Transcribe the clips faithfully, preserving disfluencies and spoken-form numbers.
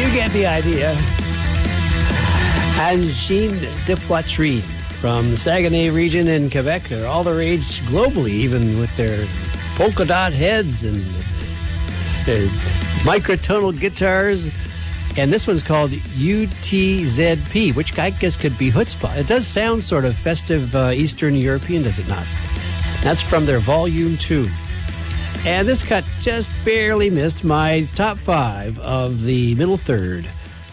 You get the idea. Angine de Poitrine from the Saguenay region in Quebec are all the rage globally, even with their polka dot heads and uh, microtonal guitars. And this one's called U T Z P, which I guess could be chutzpah. It does sound sort of festive uh, Eastern European, does it not? That's from their Volume two. And this cut just barely missed my top five of the middle third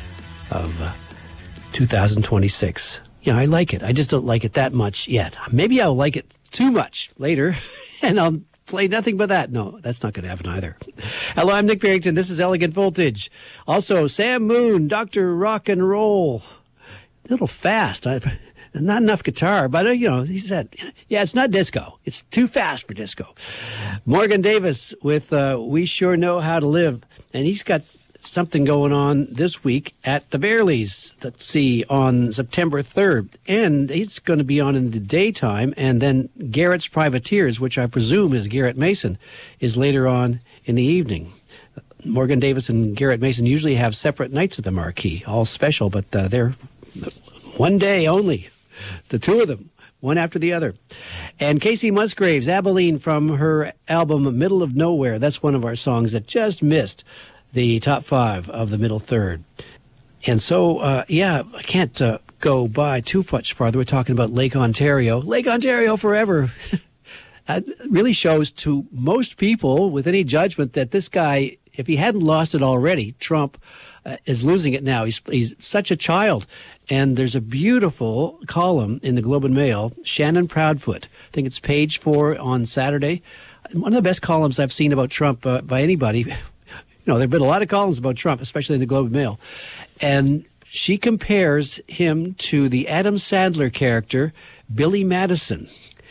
of uh, two thousand twenty-six. Yeah, I like it. I just don't like it that much yet. Maybe I'll like it too much later, and I'll play nothing but that. No, that's not going to happen either. Hello, I'm Nick Barrington. This is Elegant Voltage. Also, Sam Moon, Doctor Rock and Roll. A little fast. I've, not enough guitar, but, uh, you know, he said, yeah, it's not disco. It's too fast for disco. Morgan Davis with uh, We Sure Know How to Live. And he's got something going on this week at the Bearleys, let's see, on September third. And he's going to be on in the daytime. And then Garrett's Privateers, which I presume is Garrett Mason, is later on in the evening. Morgan Davis and Garrett Mason usually have separate nights at the Marquee, all special, but uh, they're one day only. The two of them, one after the other. And Casey Musgraves, Abilene, from her album Middle of Nowhere. That's one of our songs that just missed the top five of the middle third. And so, uh, yeah, I can't uh, go by too much farther. We're talking about Lake Ontario. Lake Ontario forever. That really shows to most people with any judgment that this guy, if he hadn't lost it already, Trump, uh, is losing it now. He's, he's such a child. And there's a beautiful column in the Globe and Mail, Shannon Proudfoot. I think it's page four on Saturday. One of the best columns I've seen about Trump uh, by anybody. You know, there have been a lot of columns about Trump, especially in the Globe and Mail. And she compares him to the Adam Sandler character, Billy Madison,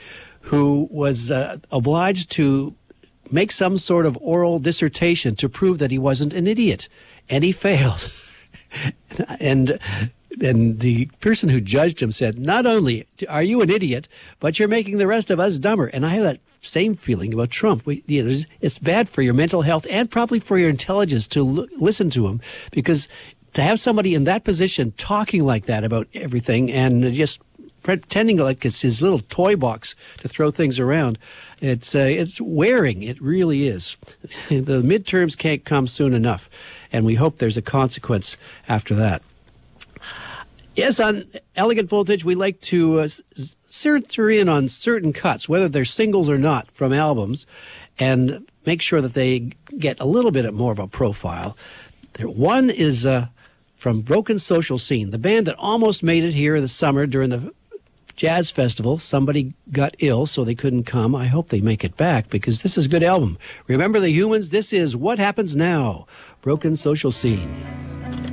who was uh, obliged to make some sort of oral dissertation to prove that he wasn't an idiot. And he failed. and... And the person who judged him said, not only are you an idiot, but you're making the rest of us dumber. And I have that same feeling about Trump. We, you know, it's bad for your mental health and probably for your intelligence to l- listen to him, because to have somebody in that position talking like that about everything and just pretending like it's his little toy box to throw things around, it's uh, it's wearing. It really is. The midterms can't come soon enough, and we hope there's a consequence after that. Yes, on Elegant Voltage, we like to uh, center in on certain cuts, whether they're singles or not, from albums, and make sure that they get a little bit more of a profile. There, one is uh, from Broken Social Scene, the band that almost made it here in the summer during the Jazz Festival. Somebody got ill, so they couldn't come. I hope they make it back, because this is a good album. Remember the Humans? This is What Happens Now, Broken Social Scene.